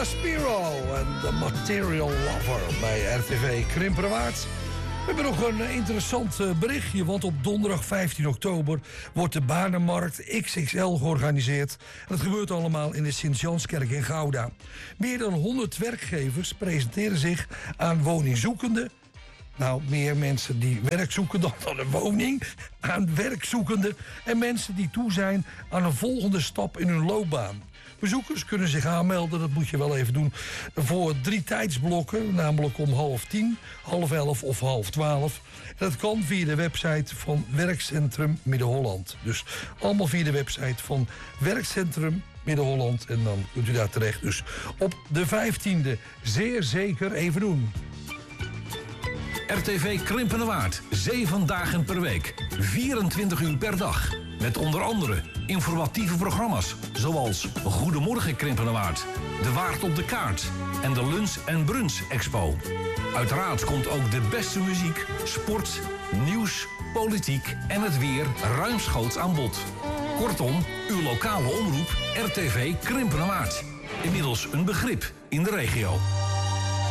Spiro en The Material Lover bij RTV Krimpenerwaard. We hebben nog een interessant berichtje, want op donderdag 15 oktober wordt de Banenmarkt XXL georganiseerd. En dat gebeurt allemaal in de Sint-Janskerk in Gouda. Meer dan 100 werkgevers presenteren zich aan woningzoekenden. Nou, meer mensen die werk zoeken dan een woning. Aan werkzoekenden en mensen die toe zijn aan een volgende stap in hun loopbaan. Bezoekers kunnen zich aanmelden, dat moet je wel even doen, voor 3 tijdsblokken, namelijk om 10:30, 11:30 of 11:30. Dat kan via de website van Werkcentrum Midden-Holland. Dus allemaal via de website van Werkcentrum Midden-Holland. En dan kunt u daar terecht. Dus op de 15e zeer zeker even doen. RTV Krimpenerwaard, 7 dagen per week, 24 uur per dag. Met onder andere informatieve programma's zoals Goedemorgen Krimpenerwaard, De Waard op de Kaart en de Lunch en Brunch Expo. Uiteraard komt ook de beste muziek, sport, nieuws, politiek en het weer ruimschoots aan bod. Kortom, uw lokale omroep RTV Krimpenerwaard. Inmiddels een begrip in de regio.